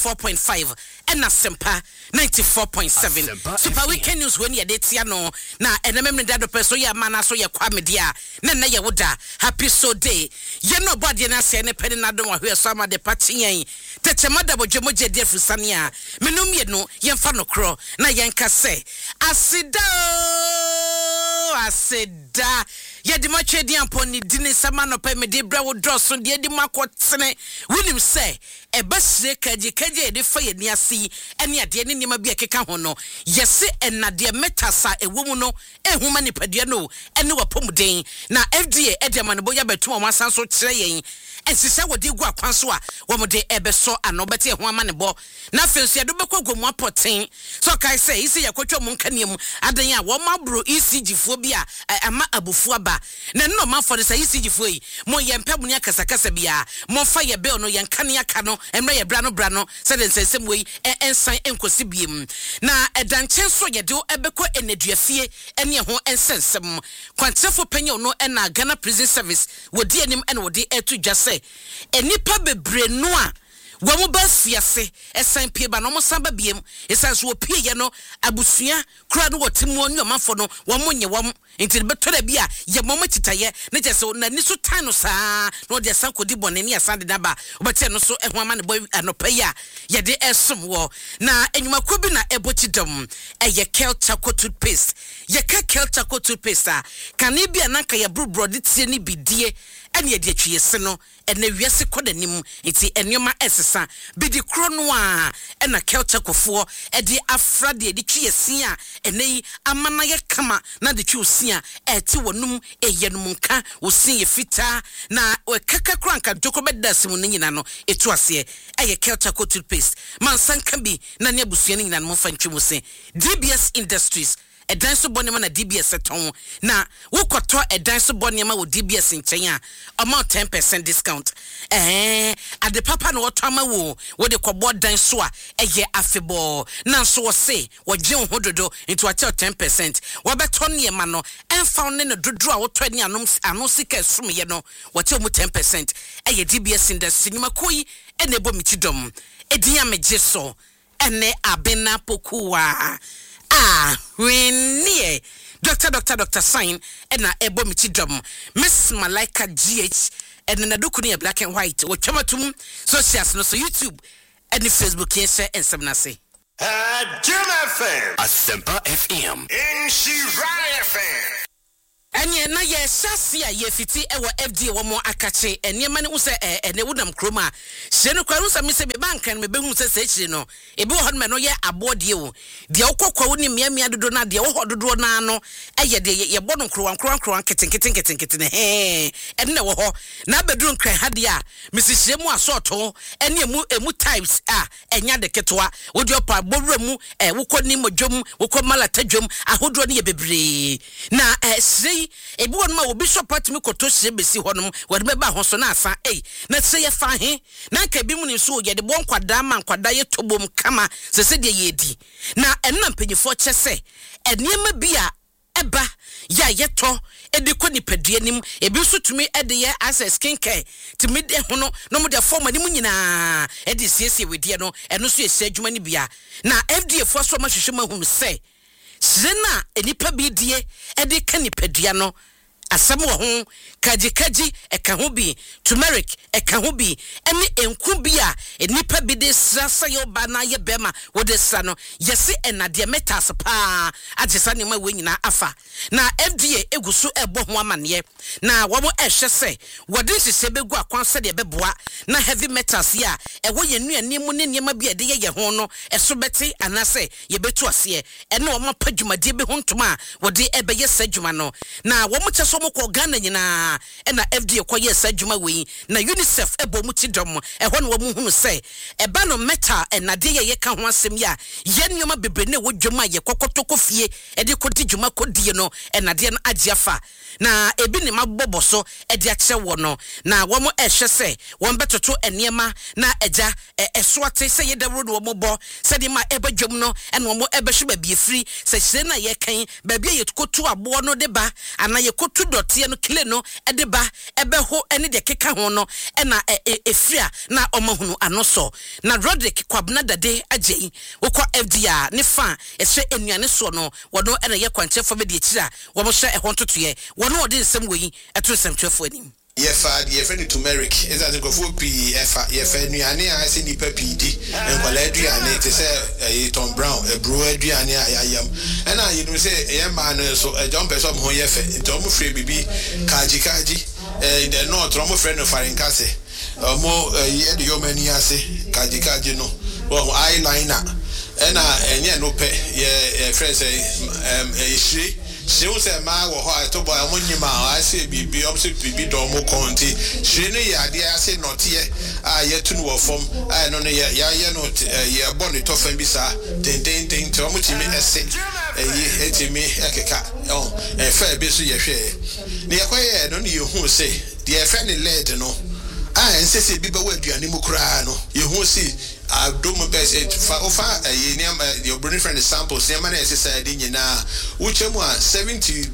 94.5 and Asempa 94.7. Super Weekend News when you date no na enemy dad person ya mana so ya kwamedia na ya woda happy so day ye no body na se ne peni na don wa hwe so ama de party yen techemada bojemoje de fusania menum ye no ye mfa no kro na ye nka se aseda ye di matwedi amponi dini sama no pe me de bra wo drosso de di makotene winim se ebasire kaje de fa ye ni asi ene ade ne nima bia keka ho no yese enade metasa ewomu no ehuma ni padua no ene wapomuden na FDA edema no boya betu o masan so kire yen ensisa wodi gu akwan so a wo mo de ebeso anobete ho ama ne bo na fensu ye do bekogomu apoten so kai say isi ye kwotwa mu nkanem adan a wo mabro ECG fo bia ama abufu aba na no man for the ECG fo yi mo ye mpem ni akasakasa bia mo fa ye bill no ye nkane aka no emre ye bra no se de nsensem we ensan enkosi biem na edanchen so ye de ebekọ eneduafie ene ho ensensem kwantrefo panyo no na Ghana Prison Service wodi anim ene wodi etu dwase enipa bebre no a wamu ba fiase esan pie ba no mo san ba biem esan so opie ye no abusua kura no wotimu onyo mafo no wamu nye wam enti beto da bia ye momo titaye ne jese na ni so tan no saa no de san kodi bonani asan de daba obete no so eho ama ne boy anopeya ye de esom wo na enwumako bi na ebotidom eye Kelta toothpaste ye ka Kelta toothpaste a kan e bia nanka ye brobro tie ni bidie ene ye de atwiese no ene wiase kodanim enti enwuma esesa bidi krono a ena Kelta kofo ede afra de twiese a ene amana ye kama na de twiese a eti wonum eyenum nka wosin ye fita na kaka kranka joko bedas mu nyina no etu ase eye Kelta toothpaste man sanka bi na ne abusua nyina no fa ntwemu se DBS Industries edan so bonema na DBS eton na wokoto edan so bonema wo DBS nchen a amount 10% discount ade papa no wotama wo de kobo dan so a eye afebo na so wo se wo gye ho dodo into a 10% wo beto ne ma no enfa ne no dodo a woto ne anom sika sum ye no wo te mu 10% eye DBS Industry nyuma koyi ene bo mitidom edinya megye so ene abena pokuwa when Dr. Sign and na ebo mitidom Miss Malaika GH and na doku ne black and white wo twamatum socials no so YouTube and Facebook yes and semnase Jim FM Asempa FM in Shirai FM Anye na ye shasi a ye fiti ewo FDA wo mo akache enema ne use ene wudam kroma hye no kwaru sa me se be bankan me behu se se no ebi wo hon me no ye abode wo de okokwa wo ni miamia dodo na de wo hododo na no eye de ye bono krowan keten ene wo ho na beduru nkran hade a mesihye mu asoto ene emu types a enya de ketwa wo de opa bowra mu wo koni modwom wo ko malata dwom ahodo ne ye bebre na sei ebi won ma obi support me koto hye besi honom wode me ba ho so na asa na se ye fa he na ka bi mu ni so ye de bon kwada ma kwada ye tobom kama se de ye di na enna mpanyifo kyese eniema bi a eba ya yeto edi ko nipadua nim ebi so tumi ede ye access skincare tumi de hono no mo de form anim nyina edi siesie wedie no eno so ese adwuma ni bia na FDA fo so ma hwehwe ma hunu se sena enipa bi die edi ka nipadua no asem wo ho kaji eka ho bi turmeric eka ho bi ene enku bi a enipa bi de srasa yo ba na ye bema wo de sa no yesi enade metas pa agesa ne ma we nyina afa na FDA eguso ebo ho amane na wo mo ehwe se wo de hye begu akwan se de beboa na heavy metals ya ewo ye nuane mu ne niam bi de ye ho no eso beti anase ye betu ase ene wo ma padwumade be ho ntoma wo de ebe ye sadwuma no na wo mo so mo ko Ghana nyina na FDA ko yes adwuma we na UNICEF ebo mu tidom ho no wo mu hunu se eba no metal enade ye ka ho asem ya ye nyoma bebre ne wo dwuma ye kokotoko fie e de ko di dwuma ko die no enade no agiafa na ebi ne mabobbo so e de akye wo no na wo mo ehwe se won betoto eniema na eja esoate se ye dawro no wo mo bo se de ma ebadwam no ene wo mo ebehwe ba biefiri se hire na ye kan ba bia ye kotu abo no de ba ana ye kotu etu dotie no kile no ede ba ebe ho ene de keka ho no na efia na omahunu anoso na Roderick Kwabena Dade agye wokɔ FDR ne fa ehwe enuane so no wono ena ye kwanchefo be de akira wo mo hye ehon totoye wono ode nsem weyi eto nsɛmtwefo anim your friend turmeric is as a go for P. F. Nuane, I see Nipa PD, and Paladriane, to say Tom Brown, a brewer, Adriane, I am. And I, you know, say, a young man, so a jump as some Hoyefe, Tom Free BB, Kaji, in the north, Romo friend of Farincase, more, the Yomaniase, Kaji, no, well, eyeliner, and yeah, no pay, yeah, friends say, she. She was a man or I told by a monument. I say, be opposite be Domo Conti. She knew idea, I say not yet. I yet to know from I don't know, not a bonnet of and bisa, ding, to much me a say, a me a cat, oh, a fair busy a share. Near quay, I don't know who say, dear friendly lady, no. I insist it be beware, you animal cry, no. You who see. I do my best your brain friend samples, same man exercise in na which 72%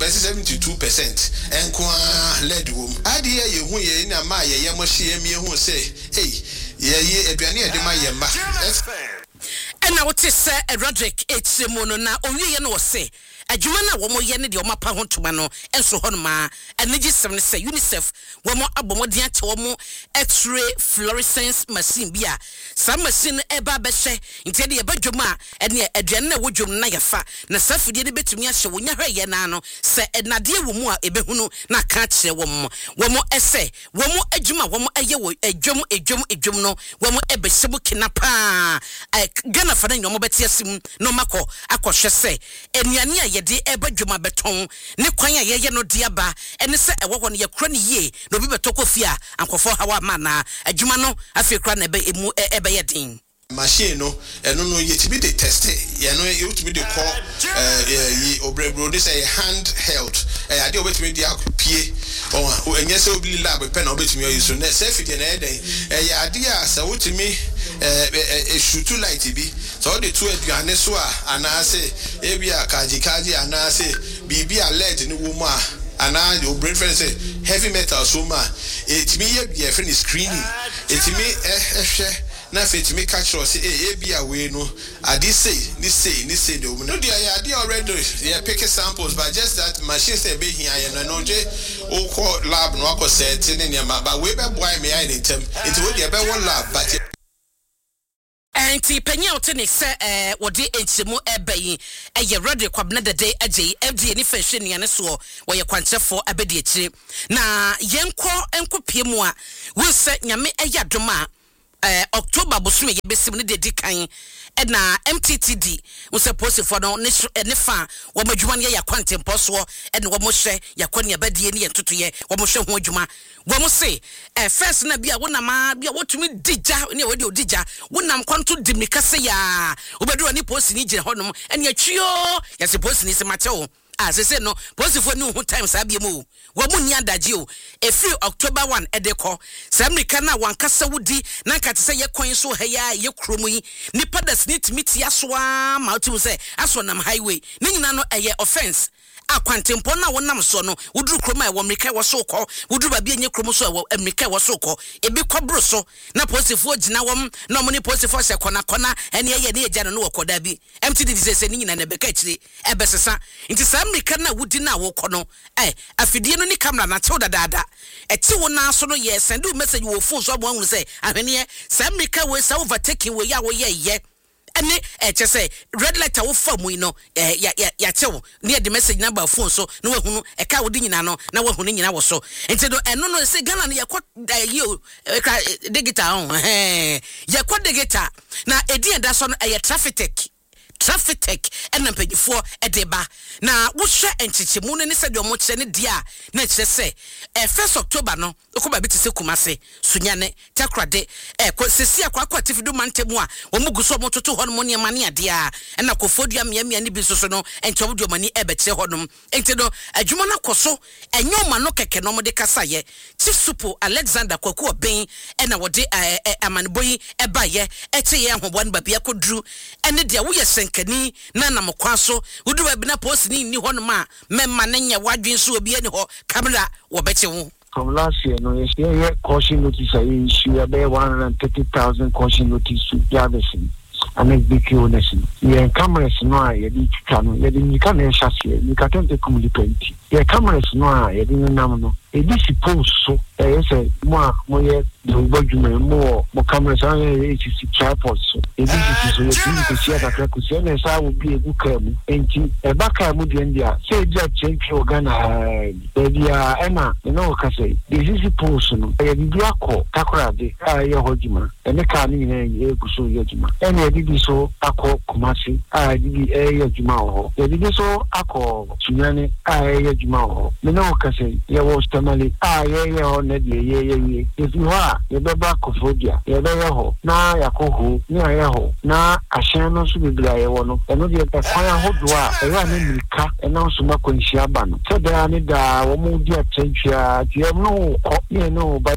and qua lead room. Idea you who ye in a maya yamoshi who say, hey, a de my yama. And I would say, Roderick, it's a mono na only no say. Adwuma na womo ye ne de omapa ho toma no enso ho no ma energy 7 say UNICEF womo abomodi ache womo X-ray fluorescence machine bia some machine eba be hye ntia de ebadwuma ene aduane na wodwom na yafa na safidie de betumi ahye wonya hweye na no se enade womu a ebehunu na ka kire womo ese womo adwuma womo aye wo edwom no womo ebehyebu kinapa Ghana fa na nyomo betiasim no mako akohwe se enuane de ebadwuma beton ne kwan a yeye no de aba ene se ewo no yakura ne ye no bi betokofia ankofo hawa mana adwuma no afekura na ebe yedin machine no eno no yetibi de test ye no yetibi de call obrebro this a handheld ade obetimi de akopie o enye se obi lab pen na obetimi use na safe de na eden ade a sa wotimi shoot light bi so the two aduane so a anase ebia kaji anase bibia lead ni wo ma ana your brain friend say heavy metal so ma etimi ye friend screening etimi ehwe na fit me catch us bia we no adi say ni say do no dia adi already yeah pick samples but just that machine say be here no je o call lab no akọ set ni niam but we be boy me I in term it we dey be one lab but Enti penya otene se wodi enchemu ebayi eye Roderick Kwabena Dade agye FDA ni fahwe nuane so wo ye kwanchefo abedi akire na yenko pie mu a wo se nyame eyadoma October bosume ye besim ne dedi kan na MTTD wo se posifo no ne fa wo madwuma ne ya kwantempo so na wo mo hwe yakone abadie ne yentotoye wo mo hwe ho adwuma wo mo se first na bia wona ma bia wotumi digja ne wodi odigja wonam kwanto dimika se ya obedu ni posi ni gire honom ene atwio ya se posi ni se macho se no posifo ni hu time sa bia mu wo mu ni adaje o free October 1 edeko sa America na wankasa wudi na nkate se ye kwan so heya ye kromu yi ni padas ni timiti asoa ma otu se aso nam highway ni nyina no eye offense akwantempo na wonam so no wuduru kroma e wo America wo so ko wuduru ba bia nye kromu so e America wo so ko ebi kwabro so na posifo gina wom na mo ni posifo se kona ene ye ne eja no wakoda bi MTD se ni nyina na beka kire ebesesa nti sa America na wudi na wo kono afidie no ni camera na tew dada eti wo na so no ye send you message wo phone so abo hu say ahwene sa America we sa overtaking we ya wo ye ene che say red light wo famu no ya tew ne the message number phone so no wahunu ka wodi nyina no na wahunu nyina wo so enti do eno no say Ghana no yakọ digital yakọ digital na edi enda so no traffic tech and mpanyifo edeba na wo hwe enchichemu no ne se de omo kire ne dia na kire se 1st October no okoba biti se Kumase Sunyane Takrade sesi akwa tifidu mantemu a omugu so mototo ho no ne mane ade a na kofodua miamia ne bi so no enchobudu mani ebekire ho no enti do adwuma na koso enyoma no keke no mo de kasaye Chief Supo Alexander Kwaku Oben na wode amanboyi ebaye echeye ahobon babia kodru ene dia wo ye mankani na na mokwa so wudu ba bi na post ni ho no ma memma na nya wadwen so obi ani ho camera wo bete wo. From last year, no, yes, caution notice I issue about 130,000 caution notice to Javison. And it's big illness. Yeah, cameras no, you did come, you can't shut here, you can't take communicate. Yeah, cameras no, you didn't know. It is supposed so, I say, more, more cameras on it is tripods. It is so you can see that I could say, and I would be a good cam, and a back I would India. Say that change your Ghana, baby, Emma, you know, can say, this is supposed to be a Biako, Takradi, your Hojima, and the Kani, and Yakuso Yajima. And I did so, Ako Kumasi, I did a Yajima, I did so, Ako, Sunani, I Yajima, you know, can say, there was family, yeah, on the yeah. If you are, you better Kofodia, you better ho, na Yakoho, Yaho, na Ashano Subia, one, and not yet a fire hot dwa, a running car, and now Sumako in Shaban. So there are need a woman dear Tentia, you have no, but.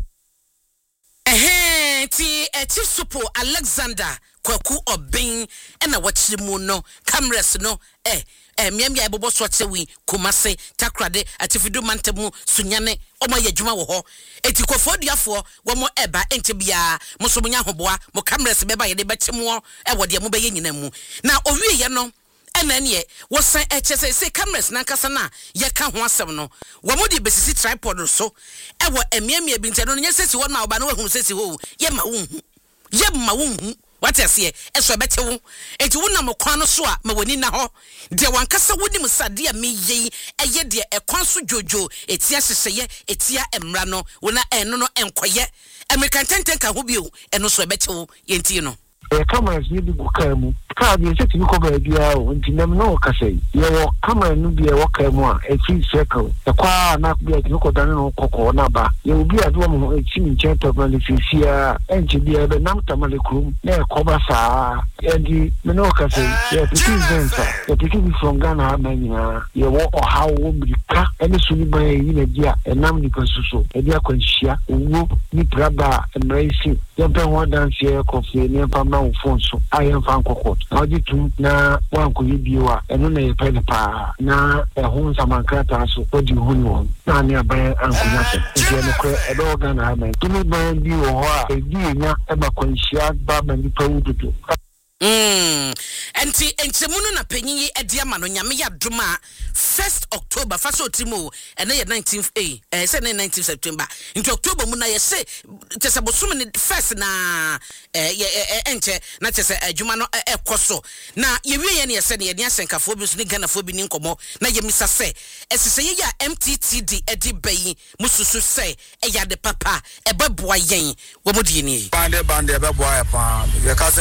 Ti Supo Alexander Kwaku Obin and a watch the moon no cameras no miamia bobo swatse wi Kumase Takrade atifidu mantemu sunyane omo yadwuma wo ho eti kofoduafo wo mo eba ente bia mo so munya hoboa mo cameras beba ye de betemo wo de mo be nyina mu na owie ye no ena ne wo san se cameras na kasa na ye ka ho asem no wo mo de besisi tripod so wo miamia bi nte no nyesesi wo na oba no hu sesi ho ye ma wo what I say, eso betewo enti wona mokwan no so a ma wani na ho de wankasa woni musade a me yi eye de ekwan so jojo etia hyehyeye etia emra no wona eno no enkoye American tenten ka ho bio eno so betewo yenti no cameras ni bi gukamu ka bi se timi ko ba bia o ntinam no ka sei ye wo camera no bi e wo kamu a e fi circle e kwa na bi e ko dan no kokko na ba ye obi a do mo e chi nche to ba le fisia enche bi e be nam tamale krum na e ko ba sa e di me no ka sei ye piki zensa ye piki bi from Ghana na nyina ye wo o ha wo brika ene suni ba yi na dia e nam ni konsuso e dia kwanhia wo ni braba emraisi ye pe ho dance ye kofi ni pa ma phone so I am fan kokot na di tu na wan ko yibiwa eno na ye pele pa na e ho samankrata so odi hunu na ne aban ankunya se e ne ko e do Ghana ha men tumi ban bi wo ho a e di nya e ba kwanhia ba ban di pa wududu enti enchemunu na penyi edi ama no nyame ya doma 1st October faso timo ene ye 19th say 19th September into October mu na ye se tese bosum ni first na enche na tese adwuma no ekoso na ye wie ye ne ye se ne ye dia senkafo bi so ni Ghana fo bi ni nkomo na ye misa se esese ye ya MTTD edi bayi mususu se ya de papa e beboa yen wo modie ni bande e beboa e pa ye ka se